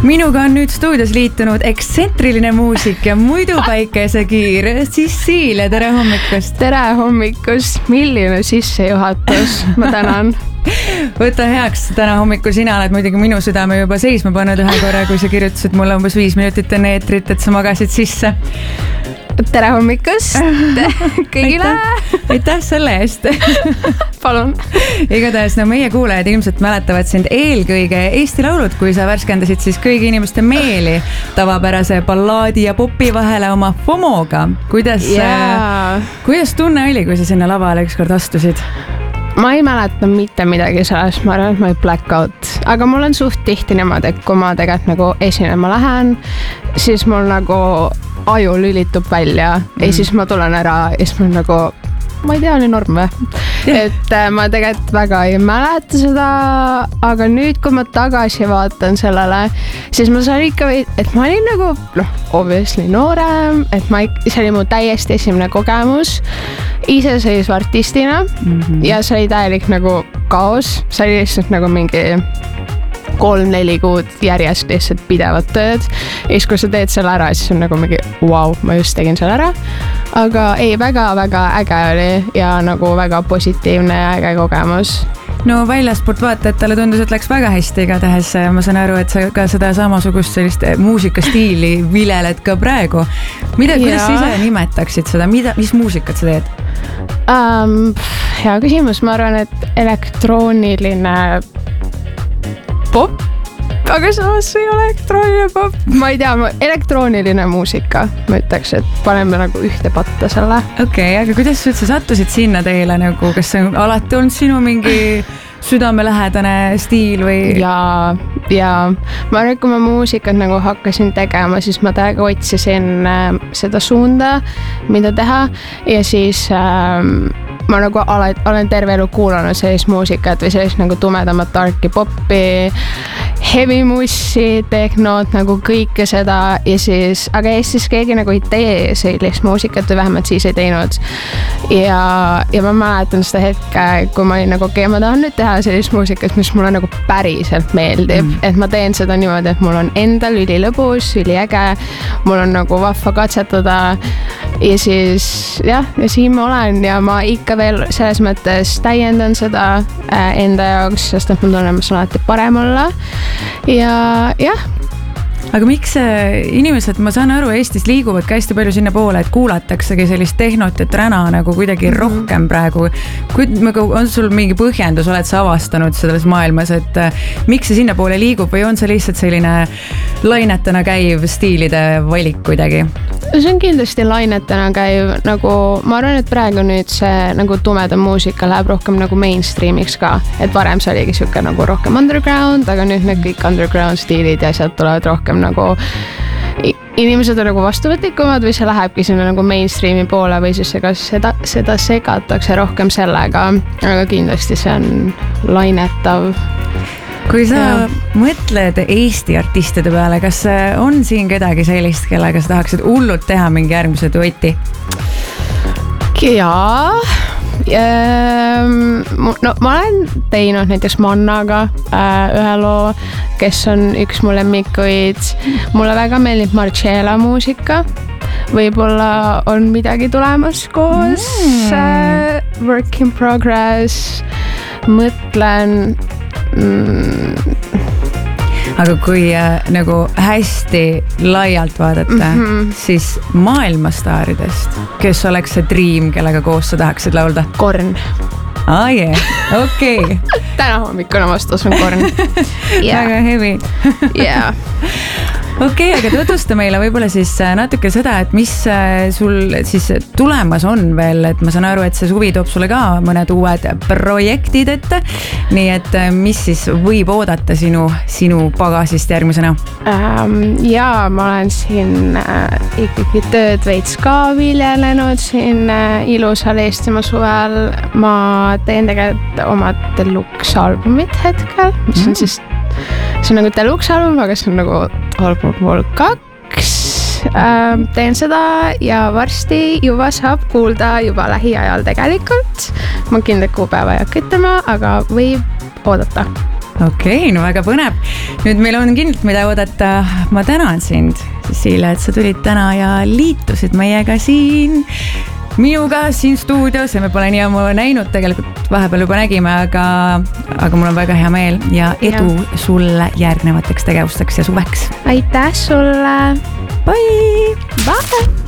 Minuga on nüüd stuudios liitunud ekstsentriline muusik ja muidu päikesekiir Cecilia, tere hommikust! Tere hommikust! Milline sissejuhatus, ma tänan! Võta heaks, täna hommikul sina oled muidugi minu südame juba seisma pannud ühe korra, kui sa kirjutasid mulle umbes 5 minutit enne eetrit, et sa magasid sisse. Tere hommikust kõigile! Aitäh selle eest! Palun! Igatahes, meie kuulajad ilmselt mäletavad sind eelkõige Eesti Laulud, kui sa värskendasid siis kõigi inimeste meeli tavapärase ballaadi ja popi vahele oma FOMOga. Kuidas tunne oli, kui sa sinna lavale ükskord astusid? Ma ei mäleta mitte midagi sellest, ma arvan, et ma ei blackout. Aga mul on suht tihti niimoodi, et kui ma tegelikult nagu esinema lähen, siis mul nagu aju lülitub välja ja siis ma tulen ära ja siis mul nagu, ma ei tea, oli norm või? Et ma tegelikult väga ei mäleta seda, aga nüüd, kui ma tagasi vaatan sellele, siis ma saan ikka, et ma olin nagu, obviously noorem, et see oli mu täiesti esimene kogemus iseseisva artistina ja see oli täielik nagu kaos, see oli lihtsalt nagu mingi 3-4 kuud järjest lihtsalt pidevat tööd ja siis kui sa teed selle ära, siis on nagu mingi wow, ma just tegin selle ära, aga ei, väga-väga äge oli ja nagu väga positiivne ja äge kogemus. No väljaspoolt vaatajatele tundus, et läks väga hästi igatahes, ma saan aru, et sa ka seda samasugust sellist muusikastiili vileled ka praegu. Kuidas sa ise nimetaksid seda, mis muusikat sa teed? Hea küsimus, ma arvan, et elektrooniline pop, aga samas ei ole elektrooniline pop. Ma ei tea, elektrooniline muusika, ma ütleks, et paneme nagu ühte patta selle. Okei, aga kuidas sa üldse sattusid sinna teile nagu, kas see on alati olnud sinu mingi südamelähedane stiil või? Ja ma arvan, et kui ma muusikat nagu hakkasin tegema, siis ma täiega otsisin seda suunda, mida teha ja siis ma nagu olen terve elu kuulanud sellist muusikat või sellist nagu tumedamat darki poppi, heavy mussi, tehnot, nagu kõike seda ja siis, aga Eestis keegi nagu ei tee sellist muusikat või vähemalt siis ei teinud. Ja ma mäletan seda hetke, kui ma olin nagu, ma tahan nüüd teha sellist muusikat, mis mulle nagu päriselt meeldib, et ma teen seda niimoodi, et mul on endal ülilõbus, üliäge, mul on nagu vahva katsetada ja siis ja siin ma olen ja ma ikka veel selles mõttes täiendan seda enda jaoks, sest et ma tunnen, ma saan alati parem olla ja jah. Aga miks inimesed, ma saan aru, Eestis liiguvad ka hästi palju sinna poole, et kuulataksegi sellist tehnot ja träna nagu kuidagi rohkem praegu. On sul mingi põhjendus, oled sa avastanud selles maailmas, et miks see sinna poole liigub või on see lihtsalt selline lainetena käiv stiilide valik kuidagi? See on kindlasti lainetena käiv, nagu ma arvan, et praegu nüüd see nagu tumeda muusika läheb rohkem nagu mainstreamiks ka, et varem see oligi siuke nagu rohkem underground, aga nüüd need kõik underground stiilid ja sealt tulevad rohkem nagu inimesed on nagu vastuvõtlikumad või see lähebki sinna nagu mainstreami poole või siis seda segatakse rohkem sellega, aga kindlasti see on lainetav. Kui sa mõtled Eesti artistide peale, kas on siin kedagi sellist, kellega sa tahaksid hullult teha mingi järgmise dueti? Jaa. No, ma olen teinud näiteks Mannaga ühe loo, kes on üks mu lemmikuid. Mulle väga meeldib Marcella muusika. Võib-olla on midagi tulemas koos. Work in progress. Mõtlen aga kui nagu hästi laialt vaadata, siis maailmastaaridest, kes oleks see dream, kellega koos sa tahaksid laulda? Korn. Okei. Täna hommikuna vastus on Korn. Väga heavy. Okei, aga tutvusta meile võib-olla siis natuke seda, et mis sul siis tulemas on veel, et ma saan aru, et see suvi toob sulle ka mõned uued projektid ette, nii et mis siis võib oodata sinu pagasist järgmisena? Jaa, ma olen siin ikkagi tööd veits ka viljelenud siin ilusal Eestimaa suvel. Ma teen tegelikult oma deluxe albumit hetkel, mis on siis see on nagu deluxe album, aga see on nagu album vol 2. Teen seda ja varsti juba saab kuulda juba lähiajal tegelikult. Ma kindla kuupäeva ei hakka ütlema, aga võib oodata. Okei, no väga põnev. Nüüd meil on kindlalt mida oodata. Ma tänan sind, Cecilia, et sa tulid täna ja liitusid meiega minuga siin stuudios ja me pole nii ammu näinud, tegelikult vahepeal juba nägime, aga mul on väga hea meel ja edu sulle järgnevateks tegevusteks ja suveks. Aitäh sulle. Bye! Bye!